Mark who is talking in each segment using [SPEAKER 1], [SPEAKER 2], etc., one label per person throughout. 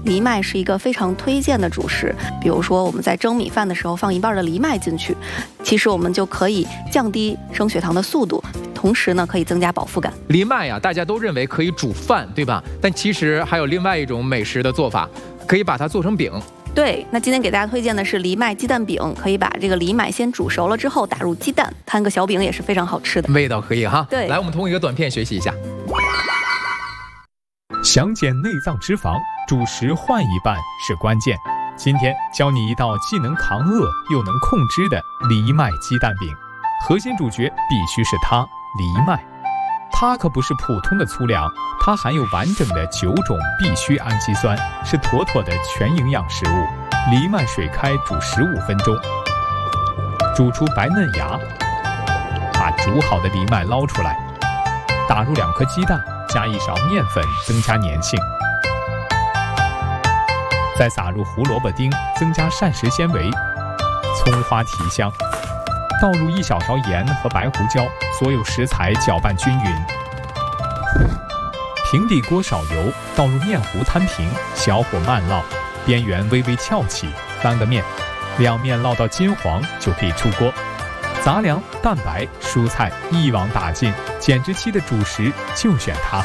[SPEAKER 1] 藜麦是一个非常推荐的主食，比如说我们在蒸米饭的时候放一半的藜麦进去，其实我们就可以降低升血糖的速度，同时呢可以增加饱腹感。
[SPEAKER 2] 藜麦啊，大家都认为可以煮饭，对吧？但其实还有另外一种美食的做法，可以把它做成饼。
[SPEAKER 1] 对，那今天给大家推荐的是藜麦鸡蛋饼，可以把这个藜麦先煮熟了之后打入鸡蛋，摊个小饼也是非常好吃的。
[SPEAKER 2] 味道可以哈。
[SPEAKER 1] 对，
[SPEAKER 2] 来，我们通过一个短片学习一下。
[SPEAKER 3] 想减内脏脂肪，主食换一半是关键。今天教你一道既能抗饿又能控脂的藜麦鸡蛋饼，核心主角必须是它——藜麦。它可不是普通的粗粮，它含有完整的9种必需氨基酸，是妥妥的全营养食物。藜麦水开煮15分钟，煮出白嫩芽，把煮好的藜麦捞出来，打入2颗鸡蛋，加1勺面粉增加粘性，再撒入胡萝卜丁增加膳食纤维，葱花提香，倒入1小勺盐和白胡椒，所有食材搅拌均匀。平底锅少油，倒入面糊摊平，小火慢烙，边缘微微翘起，翻个面，2面烙到金黄就可以出锅。杂粮、蛋白、蔬菜一网打尽，减脂期的主食就选它。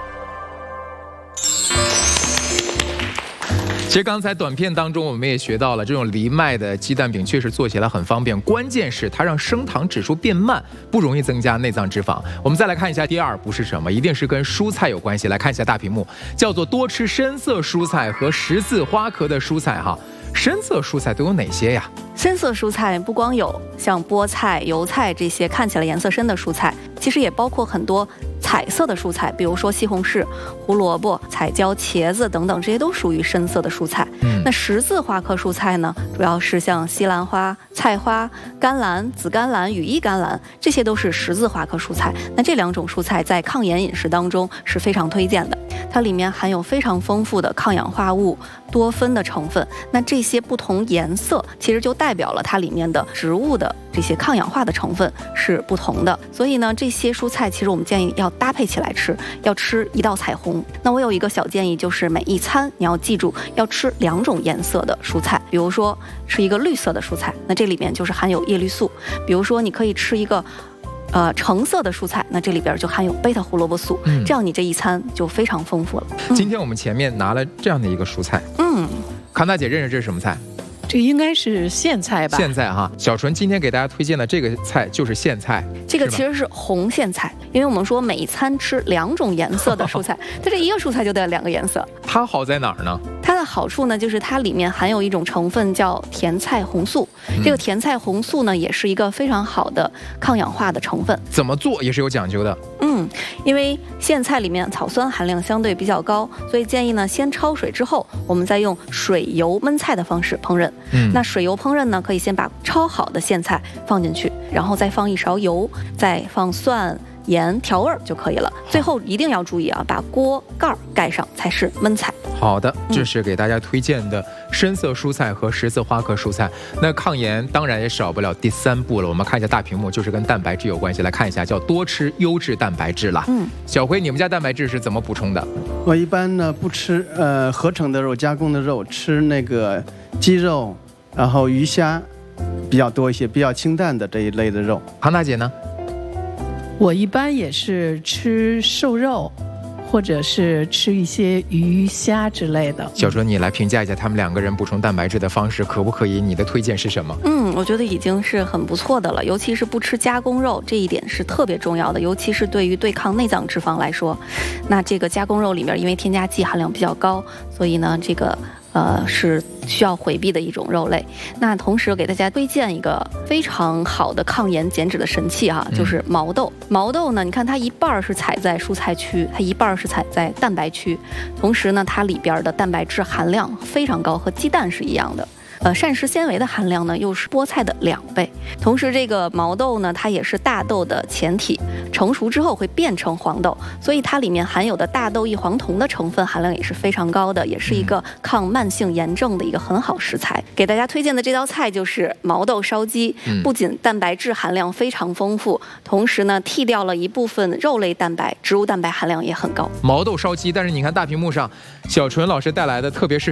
[SPEAKER 2] 其实刚才短片当中我们也学到了，这种藜麦的鸡蛋饼确实做起来很方便，关键是它让升糖指数变慢，不容易增加内脏脂肪。我们再来看一下第2步是什么，一定是跟蔬菜有关系。来看一下大屏幕，叫做多吃深色蔬菜和十字花科的蔬菜哈。深色蔬菜都有哪些呀？
[SPEAKER 1] 深色蔬菜不光有像菠菜、油菜这些看起来颜色深的蔬菜，其实也包括很多彩色的蔬菜，比如说西红柿、胡萝卜、彩椒、茄子等等，这些都属于深色的蔬菜。那十字花科蔬菜呢，主要是像西兰花、菜花、甘蓝、紫甘蓝、羽衣甘蓝，这些都是十字花科蔬菜。那这2种蔬菜在抗炎饮食当中是非常推荐的，它里面含有非常丰富的抗氧化物、多酚的成分。那这些不同颜色其实就代表了它里面的植物的这些抗氧化的成分是不同的。所以呢，这些蔬菜其实我们建议要搭配起来吃，要吃一道彩虹。那我有一个小建议，就是每一餐你要记住要吃2种颜色的蔬菜，比如说吃一个绿色的蔬菜，那这里面就是含有叶绿素；比如说你可以吃一个橙色的蔬菜，那这里边就含有贝塔胡萝卜素，这样你这一餐就非常丰富了。
[SPEAKER 2] 今天我们前面拿了这样的一个蔬菜，康大姐认识这是什么菜？
[SPEAKER 4] 这应该是苋菜吧？
[SPEAKER 2] 苋菜哈，小纯今天给大家推荐的这个菜就是苋菜。
[SPEAKER 1] 这个其实是红苋菜，因为我们说每一餐吃2种颜色的蔬菜，它这一个蔬菜就得2个颜色。
[SPEAKER 2] 它好在哪儿呢？
[SPEAKER 1] 它的好处呢，就是它里面含有一种成分叫甜菜红素。这个甜菜红素呢，也是一个非常好的抗氧化的成分。
[SPEAKER 2] 怎么做也是有讲究的。
[SPEAKER 1] 因为苋菜里面草酸含量相对比较高，所以建议呢先焯水之后，我们再用水油焖菜的方式烹饪。那水油烹饪呢，可以先把焯好的苋菜放进去，然后再放1勺油，再放蒜、盐调味就可以了。最后一定要注意啊，把锅盖盖上才是焖菜。
[SPEAKER 2] 好的，这是给大家推荐的深色蔬菜和十字花科蔬菜。那抗炎当然也少不了第3步了，我们看一下大屏幕，就是跟蛋白质有关系。来看一下，叫多吃优质蛋白质了。小辉，你们家蛋白质是怎么补充的？
[SPEAKER 5] 我一般呢不吃合成的肉、加工的肉，吃那个鸡肉，然后鱼虾比较多一些，比较清淡的这一类的肉。
[SPEAKER 2] 康大姐呢？
[SPEAKER 4] 我一般也是吃瘦肉，或者是吃一些鱼虾之类的。
[SPEAKER 2] 小纯，你来评价一下他们2个人补充蛋白质的方式可不可以？你的推荐是什么？
[SPEAKER 1] 我觉得已经是很不错的了，尤其是不吃加工肉，这一点是特别重要的，尤其是对于对抗内脏脂肪来说。那这个加工肉里面因为添加剂含量比较高，所以呢这个是需要回避的一种肉类。那同时给大家推荐一个非常好的抗炎减脂的神器哈，就是毛豆。毛豆呢，你看它一半是采在蔬菜区，它一半是采在蛋白区，同时呢它里边的蛋白质含量非常高，和鸡蛋是一样的。膳食纤维的含量呢又是菠菜的2倍。同时这个毛豆呢，它也是大豆的前体，成熟之后会变成黄豆，所以它里面含有的大豆异黄酮的成分含量也是非常高的，也是一个抗慢性炎症的一个很好食材。给大家推荐的这道菜就是毛豆烧鸡，不仅蛋白质含量非常丰富，同时呢剔掉了一部分肉类蛋白，植物蛋白含量也很高。
[SPEAKER 2] 毛豆烧鸡，但是你看大屏幕上小纯老师带来的，特别是